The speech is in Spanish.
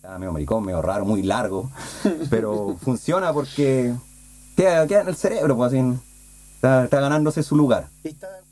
medio maricón, medio raro, muy largo, pero funciona porque queda en el cerebro, pues así, está ganándose su lugar. Está